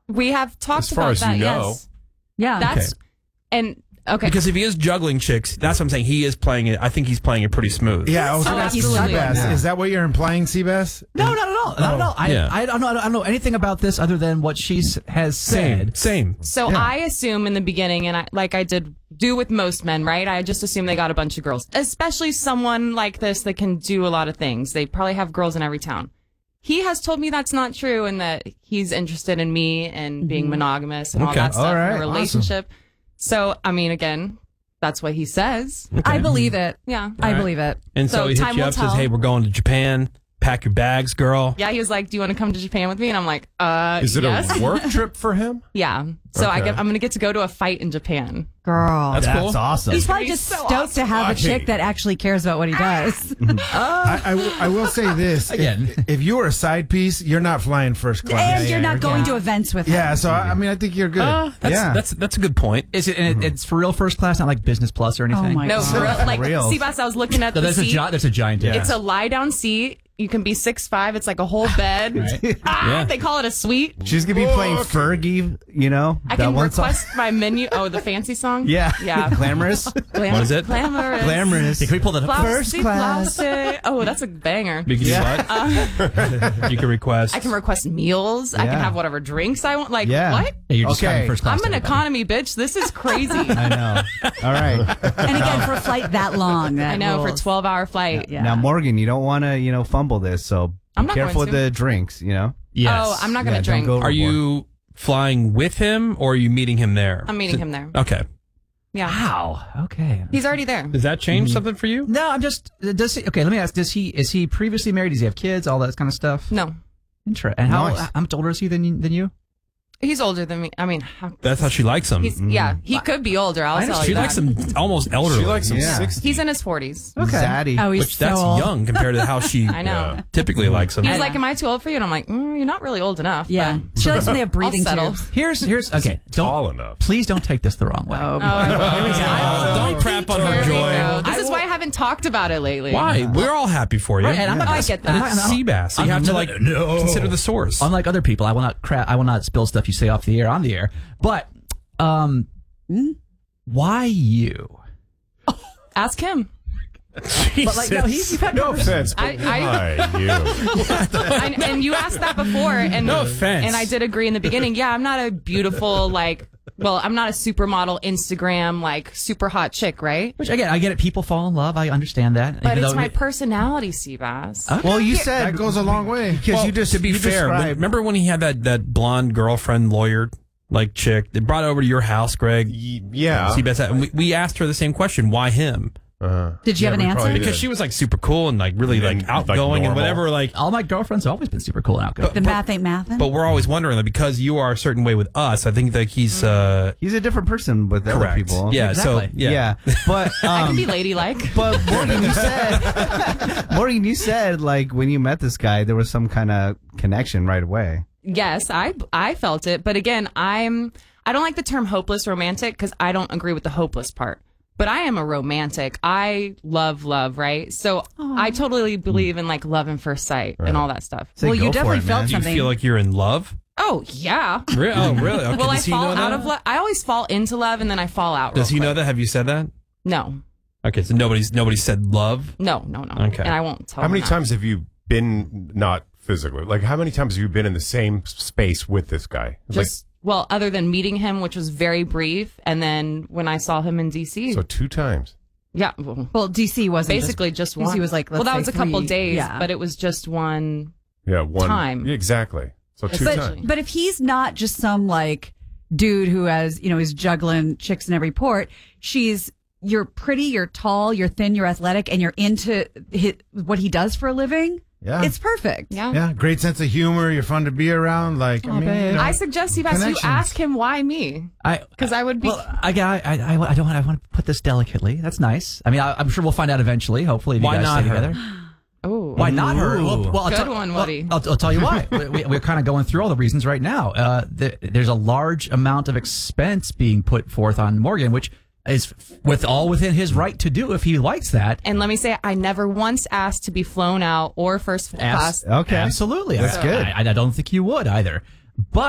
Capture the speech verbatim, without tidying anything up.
We have talked As far about as that, you know. yes. Yeah. That's, Okay. and, okay. Because if he is juggling chicks, that's what I'm saying. He is playing it. I think he's playing it pretty smooth. Yeah, I was Oh, going to ask you, absolutely. Seabass. Yeah. Is that what you're implying, Seabass? No, not at all. Not at all. I, Yeah. I, don't know, I don't know anything about this other than what she has Same. said. Same. So Yeah. I assume in the beginning, and I, like I did do with most men, right? I just assume they got a bunch of girls, especially someone like this that can do a lot of things. They probably have girls in every town. He has told me that's not true and that he's interested in me and being monogamous and all Okay. that stuff All right. in a relationship. So, I mean, again, that's what he says. I believe it. Yeah. I right. believe it. And so, So he hits time you will up, says, tell. hey, we're going to Japan. Pack your bags, girl. Yeah, he was like, do you want to come to Japan with me? And I'm like, uh, Is it yes. a work trip for him? Yeah. So I Okay. get, I'm going to get to go to a fight in Japan. Girl. That's cool. That's awesome. He's probably He's just so stoked to have a chick that actually cares about what he does. I, I will- I will say this. Again. If, if you were a side piece, you're not flying first class. and you're not going yeah. to events with him. Yeah, so I, I mean, I think you're good. Uh, that's, yeah. that's that's a good point. Is it? And it, it's for real first class, not like business plus or anything. Oh my No, God. for real, like, Real. Seabass, I was looking at No, the there's a seat. gi- there's a giant. Yeah. It's a lie down seat. You can be six five. It's like a whole bed. Ah, Yeah. They call it a suite. She's gonna be playing Fergie, you know. I that can one song. request my menu. Oh, the fancy song? Yeah, Yeah. glamorous, Glam- What is it? Glamorous. glamorous. Hey, can we pull that up? Flouncy, flouncy. Oh, that's a banger. You can do what? You can request. I can request meals. I Yeah. can have whatever drinks I want. Like, Yeah. what? Yeah, you're just Okay. having first class. I'm to an everybody. economy bitch. This is crazy. I know. All right. And again, for a flight that long. That I know, for a rules. twelve hour flight. Yeah. Now, Morgan, you don't want to, you know, fumble this. So be I'm not careful going with to. the drinks. You know. Yes. Oh, I'm not going Yeah, to don't drink. go Are overboard. you flying with him or are you meeting him there? I'm meeting him there. Okay. Yeah. Wow. Okay. He's already there. Does that change something for you? No, I'm just. Does he? Okay, let me ask. Does he? Is he previously married? Does he have kids? All that kind of stuff. No. Interesting. And how, Nice. how much older is he than you, than you? He's older than me. I mean, how, That's how she likes him. he's, yeah, he could be older. I'll tell she you likes that. him almost elderly. She likes him Yeah. sixty. He's in his forties. Okay. Zaddy. Oh, he's which that's so old. young compared to how she I know. typically likes him. He's like, am I too old for you? And I'm like, mm, you're not really old enough. Yeah. but She likes when they have breathing I'll settle. tubes. Here's here's okay. Don't tall enough. please don't take this the wrong way. Oh, Oh, I will. Oh, don't crap on her Here we joy. go. This is why I haven't talked about it lately. Why? We're all happy for you. Right, and I'm not Oh, I gonna- get And that. it's sea bass. So you I'm have to not- like no. consider the source. Unlike other people, I will not crap. I will not spill stuff you say off the air on the air. But um, why you? Ask him. But like, no, he's you've had No convers- offense, but I- I- why you? and, and you asked that before, and No offense. and I did agree in the beginning. Yeah, I'm not a beautiful like. Well, I'm not a supermodel Instagram like super hot chick, right? Which again, I get it. People fall in love. I understand that. But even it's though- my personality, Seabass. Well, you said That goes a long way. because Well, you just to be you fair, when- described- remember when he had that that blonde girlfriend lawyer like chick that brought over to your house, Greg? Y- Yeah. Sea bass, and we, we asked her the same question: why him? Uh, Did you yeah, have an we probably answer? Because did. she was like super cool and like really like And, like, outgoing and normal. whatever. Like, all my girlfriends have always been super cool and outgoing. the math ain't mathin'. but we're always wondering like because you are a certain way with us. I think that he's uh, he's a different person with other correct. people. Yeah. Exactly. So yeah. yeah. But I can um, be ladylike. but Morgan, you said Morgan, you said like when you met this guy, there was some kind of connection right away. Yes, I I felt it, but again, I'm I don't like the term hopeless romantic because I don't agree with the hopeless part. But I am a romantic. I love love, right? So I totally believe in like love and first sight and all that stuff. Say well, go you for definitely it, felt man. Do you something. feel like you're in love? Oh yeah. Re- oh, really? Okay. Will I Does he fall know out that? of love? I always fall into love and then I fall out. Does real he know quick. that? Have you said that? No, Okay, so nobody's nobody said love. no, no, no. Okay. And I won't tell. How him many that. times have you been not physically? Like, how many times have you been in the same space with this guy? Just well, other than meeting him, which was very brief, and then when I saw him in D C. like, so two times. Yeah. Well, Well, D C wasn't basically just, D C one. was like, well, let's that say was a couple three. days, Yeah. but it was just one. Yeah, one Time. Yeah, exactly. So two But, times. but if he's not just some like dude who has, you know, is juggling chicks in every port, she's, you're pretty, you're tall, you're thin, you're athletic, and you're into his, what he does for a living. Yeah. It's perfect. Yeah. Yeah, great sense of humor. You're fun to be around. Like, I mean, you know, I suggest you guys you Connections. ask him why me, I because I would be. well, I, I, I, I I don't want. I want to put this delicately. That's nice. I mean, I, I'm sure we'll find out eventually. Hopefully, if Why you guys not stay her? together. oh, Why not her? Ooh. Well, well, I'll Good tell- one, well, Woody. I'll, I'll tell you why. we, we- we're kind of going through all the reasons right now. Uh, the, there's a large amount of expense being put forth on Morgan, which is with all within his right to do if he likes that. And let me say, I never once asked to be flown out or first class. Ask- Okay. Absolutely. That's I- good. I, I don't think you would either. But